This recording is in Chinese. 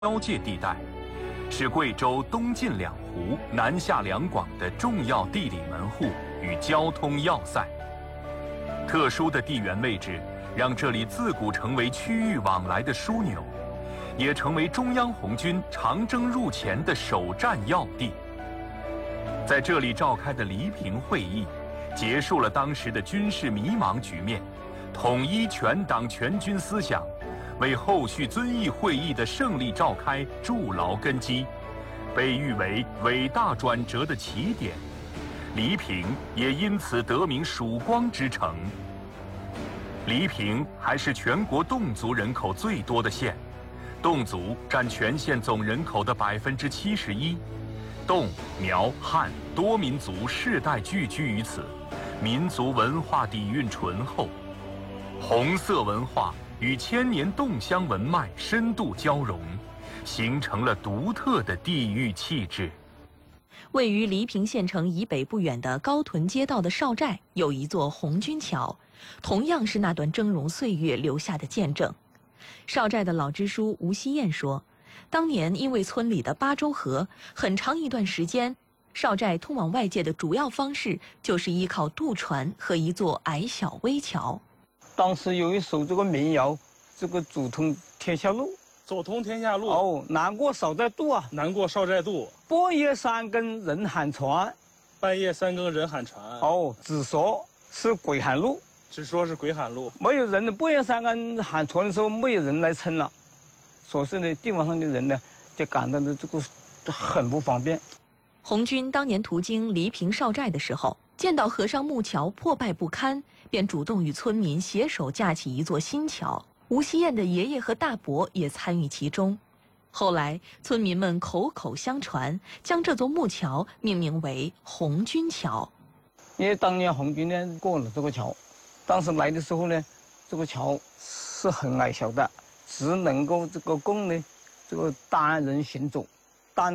交界地带，是贵州东晋两湖、南下两广的重要地理门户与交通要塞。特殊的地缘位置，让这里自古成为区域往来的枢纽，也成为中央红军长征入前的首战要地。在这里召开的黎平会议，结束了当时的军事迷茫局面，统一全党全军思想，为后续遵义会议的胜利召开筑牢根基，被誉为伟大转折的起点。黎平也因此得名曙光之城。黎平还是全国侗族人口最多的县，侗族占全县总人口的71%，侗、苗、汉多民族世代聚居于此，民族文化底蕴醇厚，红色文化与千年侗乡文脉深度交融，形成了独特的地域气质。 位于黎平县城以北不远的高屯街道的邵寨有一座红军桥，同样是那段峥嵘岁月留下的见证。邵寨的老支书吴希燕说，当年因为村里的八州河，很长一段时间，邵寨通往外界的主要方式就是依靠渡船和一座矮小危桥。 当时有一首这个民谣，这个祖通天下路。 走通天下路哦，难过少在渡啊， 难过少在渡。 半夜三更人喊船， 半夜三更人喊船。 哦，只说是鬼喊路， 只说是鬼喊路。 没有人的，半夜三更喊船的时候，没有人来撑了，所以呢，地方上的人呢，就感到的这个很不方便。 红军当年途经黎平邵寨的时候，见到河上木桥破败不堪，便主动与村民携手架起一座新桥。吴希燕的爷爷和大伯也参与其中。后来，村民们口口相传，将这座木桥命名为红军桥。 因为当年红军呢过了这个桥，当时来的时候呢，这个桥是很矮小的，只能够这个供呢这个单人行走。